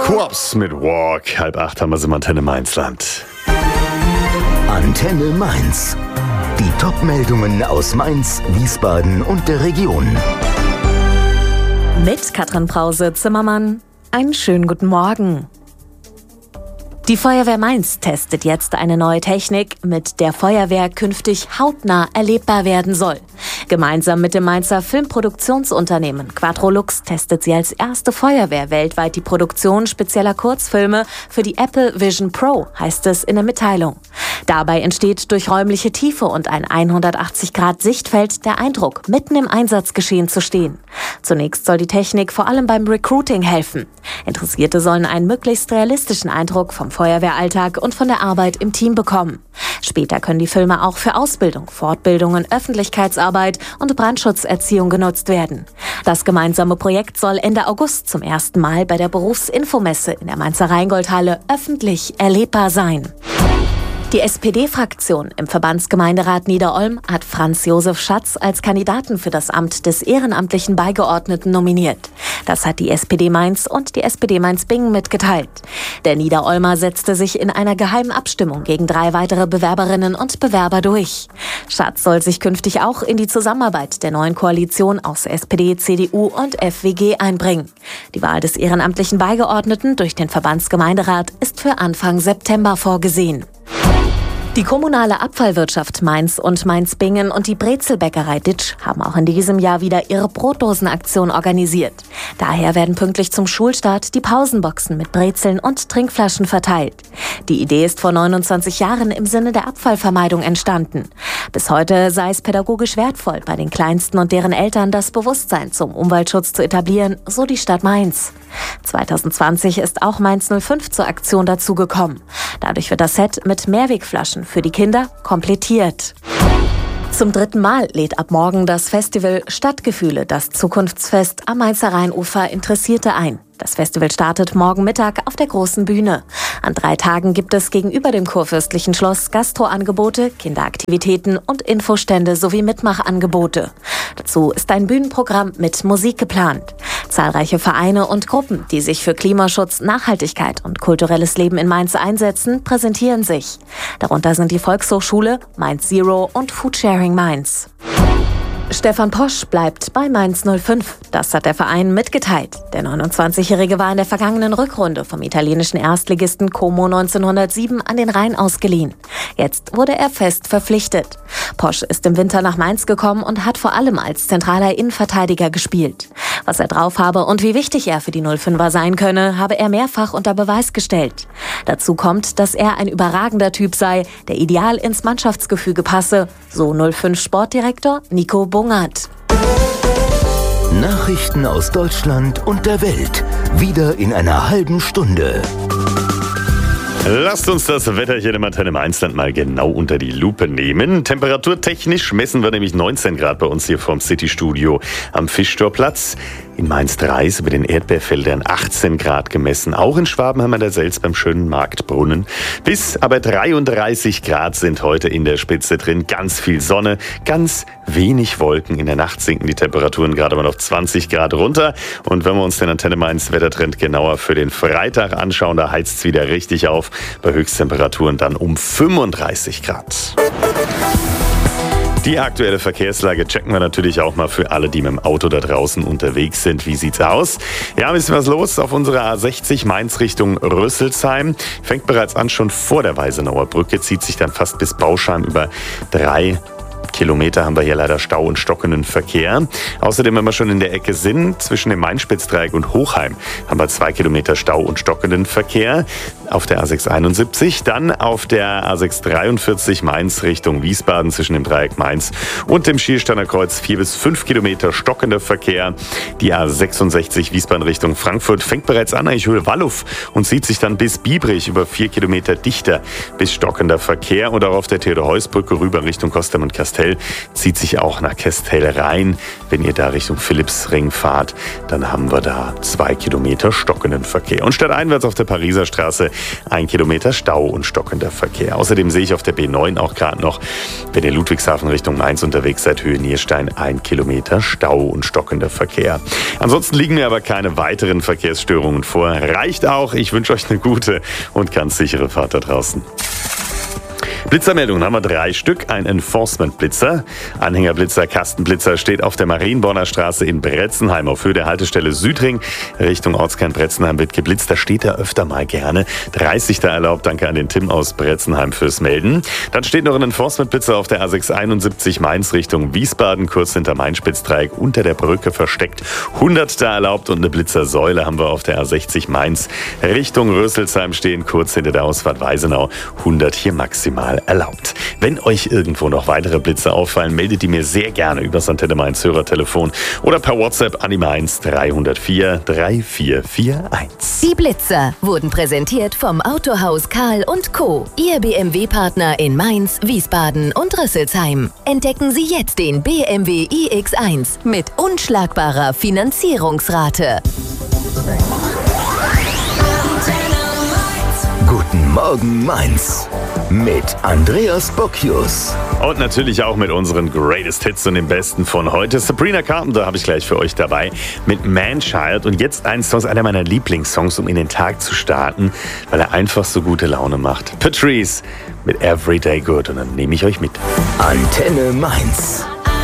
Quops mit Walk. 7:30 haben wir sie im Antenne Mainzland. Antenne Mainz. Die Top-Meldungen aus Mainz, Wiesbaden und der Region. Mit Katrin Brause-Zimmermann. Einen schönen guten Morgen. Die Feuerwehr Mainz testet jetzt eine neue Technik, mit der Feuerwehr künftig hautnah erlebbar werden soll. Gemeinsam mit dem Mainzer Filmproduktionsunternehmen Quadrolux testet sie als erste Feuerwehr weltweit die Produktion spezieller Kurzfilme für die Apple Vision Pro, heißt es in der Mitteilung. Dabei entsteht durch räumliche Tiefe und ein 180-Grad-Sichtfeld der Eindruck, mitten im Einsatzgeschehen zu stehen. Zunächst soll die Technik vor allem beim Recruiting helfen. Interessierte sollen einen möglichst realistischen Eindruck vom Feuerwehralltag und von der Arbeit im Team bekommen. Später können die Filme auch für Ausbildung, Fortbildungen, Öffentlichkeitsarbeit und Brandschutzerziehung genutzt werden. Das gemeinsame Projekt soll Ende August zum ersten Mal bei der Berufsinfomesse in der Mainzer Rheingoldhalle öffentlich erlebbar sein. Die SPD-Fraktion im Verbandsgemeinderat Niederolm hat Franz Josef Schatz als Kandidaten für das Amt des ehrenamtlichen Beigeordneten nominiert. Das hat die SPD Mainz und die SPD Mainz-Bingen mitgeteilt. Der Niederolmer setzte sich in einer geheimen Abstimmung gegen 3 weitere Bewerberinnen und Bewerber durch. Schatz soll sich künftig auch in die Zusammenarbeit der neuen Koalition aus SPD, CDU und FWG einbringen. Die Wahl des ehrenamtlichen Beigeordneten durch den Verbandsgemeinderat ist für Anfang September vorgesehen. Die kommunale Abfallwirtschaft Mainz und Mainz-Bingen und die Brezelbäckerei Ditsch haben auch in diesem Jahr wieder ihre Brotdosenaktion organisiert. Daher werden pünktlich zum Schulstart die Pausenboxen mit Brezeln und Trinkflaschen verteilt. Die Idee ist vor 29 Jahren im Sinne der Abfallvermeidung entstanden. Bis heute sei es pädagogisch wertvoll, bei den Kleinsten und deren Eltern das Bewusstsein zum Umweltschutz zu etablieren, so die Stadt Mainz. 2020 ist auch Mainz 05 zur Aktion dazugekommen. Dadurch wird das Set mit Mehrwegflaschen für die Kinder komplettiert. Zum 3. Mal lädt ab morgen das Festival Stadtgefühle, das Zukunftsfest am Mainzer Rheinufer, Interessierte ein. Das Festival startet morgen Mittag auf der großen Bühne. An 3 Tagen gibt es gegenüber dem Kurfürstlichen Schloss Gastroangebote, Kinderaktivitäten und Infostände sowie Mitmachangebote. Dazu ist ein Bühnenprogramm mit Musik geplant. Zahlreiche Vereine und Gruppen, die sich für Klimaschutz, Nachhaltigkeit und kulturelles Leben in Mainz einsetzen, präsentieren sich. Darunter sind die Volkshochschule, Mainz Zero und Foodsharing Mainz. Stefan Posch bleibt bei Mainz 05. Das hat der Verein mitgeteilt. Der 29-Jährige war in der vergangenen Rückrunde vom italienischen Erstligisten Como 1907 an den Rhein ausgeliehen. Jetzt wurde er fest verpflichtet. Posch ist im Winter nach Mainz gekommen und hat vor allem als zentraler Innenverteidiger gespielt. Was er drauf habe und wie wichtig er für die 05er sein könne, habe er mehrfach unter Beweis gestellt. Dazu kommt, dass er ein überragender Typ sei, der ideal ins Mannschaftsgefüge passe, so 05 Sportdirektor Nico Bungert. Nachrichten aus Deutschland und der Welt. Wieder in einer halben Stunde. Lasst uns das Wetterchen im Antenne Mainzland mal genau unter die Lupe nehmen. Temperaturtechnisch messen wir nämlich 19 Grad bei uns hier vom City-Studio am Fischtorplatz. In Mainz 3 ist über den Erdbeerfeldern 18 Grad gemessen. Auch in Schwaben haben wir der Selz beim schönen Marktbrunnen. Bis aber 33 Grad sind heute in der Spitze drin. Ganz viel Sonne, ganz wenig Wolken. In der Nacht sinken die Temperaturen gerade mal auf 20 Grad runter. Und wenn wir uns den Antenne Mainz Wettertrend genauer für den Freitag anschauen, da heizt es wieder richtig auf. Bei Höchsttemperaturen dann um 35 Grad. Die aktuelle Verkehrslage checken wir natürlich auch mal für alle, die mit dem Auto da draußen unterwegs sind. Wie sieht's aus? Ja, ein bisschen was los auf unserer A60 Mainz Richtung Rüsselsheim. Fängt bereits an, schon vor der Weisenauer Brücke, zieht sich dann fast bis Bauschheim über 3 Kilometer haben wir hier leider Stau und stockenden Verkehr. Außerdem, wenn wir schon in der Ecke sind, zwischen dem Main-Spitz-Dreieck und Hochheim, haben wir 2 Kilometer Stau und stockenden Verkehr. Auf der A671, dann auf der A643 Mainz Richtung Wiesbaden zwischen dem Dreieck Mainz und dem Schiersteiner Kreuz 4 bis 5 Kilometer stockender Verkehr. Die A66 Wiesbaden Richtung Frankfurt fängt bereits an, Eichhöhe-Walluff und zieht sich dann bis Biebrich über 4 Kilometer dichter bis stockender Verkehr und auch auf der Theodor-Heuss-Brücke rüber Richtung Kostheim und Kastel Kestel, zieht sich auch nach Kestel rein. Wenn ihr da Richtung Philippsring fahrt, dann haben wir da 2 Kilometer stockenden Verkehr. Und stadteinwärts auf der Pariser Straße 1 Kilometer Stau und stockender Verkehr. Außerdem sehe ich auf der B9 auch gerade noch, wenn ihr Ludwigshafen Richtung Mainz unterwegs seid, Höhe Nierstein 1 Kilometer Stau und stockender Verkehr. Ansonsten liegen mir aber keine weiteren Verkehrsstörungen vor. Reicht auch. Ich wünsche euch eine gute und ganz sichere Fahrt da draußen. Blitzermeldungen haben wir 3 Stück. Ein Enforcement-Blitzer, Anhängerblitzer, Kastenblitzer steht auf der Marienborner Straße in Bretzenheim auf Höhe der Haltestelle Südring. Richtung Ortskern Bretzenheim wird geblitzt. Da steht er öfter mal gerne. 30 da erlaubt. Danke an den Tim aus Bretzenheim fürs Melden. Dann steht noch ein Enforcement-Blitzer auf der A671 Mainz Richtung Wiesbaden, kurz hinter Main-Spitzdreieck unter der Brücke versteckt. 100 da erlaubt und eine Blitzersäule haben wir auf der A60 Mainz Richtung Rösselsheim stehen, kurz hinter der Ausfahrt Weisenau. 100 hier maximal erlaubt. Wenn euch irgendwo noch weitere Blitze auffallen, meldet die mir sehr gerne über das Antenne Mainz Hörertelefon oder per WhatsApp an die Mainz 304 3441. Die Blitzer wurden präsentiert vom Autohaus Karl & Co., Ihr BMW-Partner in Mainz, Wiesbaden und Rüsselsheim. Entdecken Sie jetzt den BMW iX1 mit unschlagbarer Finanzierungsrate. Guten Morgen Mainz mit Andreas Bocchius. Und natürlich auch mit unseren Greatest Hits und den besten von heute. Sabrina Carpenter habe ich gleich für euch dabei mit Man-Child. Und jetzt ein Song, einer meiner Lieblingssongs, um in den Tag zu starten, weil er einfach so gute Laune macht. Patrice mit Everyday Good. Und dann nehme ich euch mit. Antenne Mainz.